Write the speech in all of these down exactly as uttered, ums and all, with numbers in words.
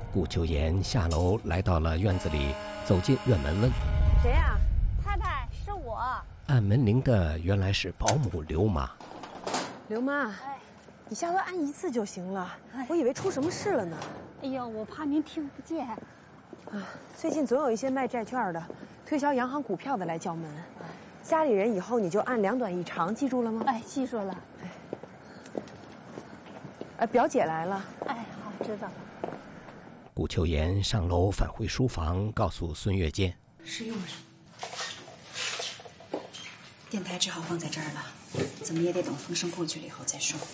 顾秋言下楼来到了院子里，走进院门问：“ 谁呀、啊？”“ 太太，是我。” 按门铃的原来是保姆刘妈。 刘妈， 哎， 你下楼按一次就行了，哎、我以为出什么事了呢。 哎呦，我怕您听不见。 啊，最近总有一些卖债券的、推销洋行股票的来叫门。家里人以后你就按两短一长，记住了吗？ 哎，记住了。 哎，哎，表姐来了。 哎，好，知道了。 顾秋言上楼返回书房，告诉孙月见：“ 是用什么？电台只好放在这儿了，怎么也得等风声过去了以后再说。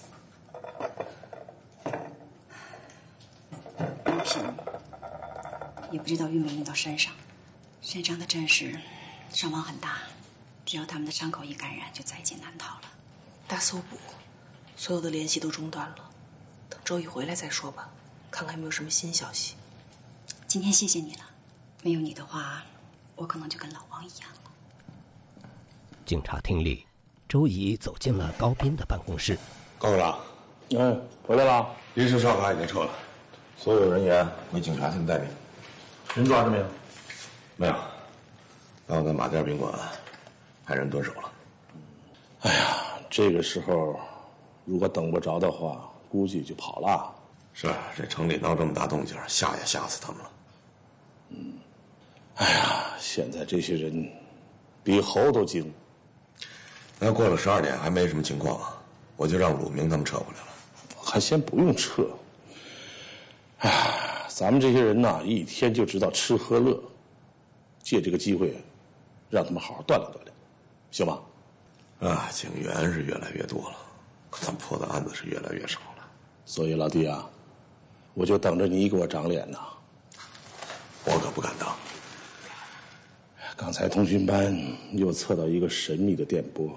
物品也不知道运没运到山上，山上的战士伤亡很大，只要他们的伤口一感染，就在劫难逃了。 大搜捕，所有的联系都中断了，等周乙回来再说吧，看看有没有什么新消息。 今天谢谢你了，没有你的话，我可能就跟老王一样了。” 警察厅里，周乙走进了高斌的办公室。 高科长， 哎，回来了。 临时哨卡已经撤了，所有人员回警察厅待命。 人抓着没有？ 没有，刚才马甸宾馆派人蹲守了。 哎呀，这个时候如果等不着的话，估计就跑了。 是，这城里闹这么大动静，吓也吓死他们了。 嗯，哎呀，现在这些人比猴都精。 那过了十二点还没什么情况，我就让鲁明他们撤回来了。 还先不用撤。哎呀，咱们这些人呐，一天就知道吃喝乐，借这个机会，让他们好好锻炼锻炼，行吧？ 啊，警员是越来越多了，可咱破的案子是越来越少了。 所以老弟啊，我就等着你给我长脸呐。 我可不敢当。 刚才通讯班又测到一个神秘的电波，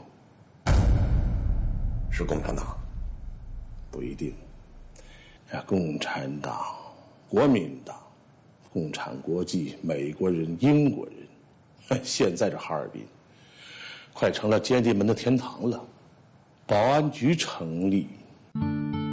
是共产党？ 不一定。呀，共产党、国民党、共产国际、美国人、英国人，现在这哈尔滨快成了奸地门的天堂了。保安局成立。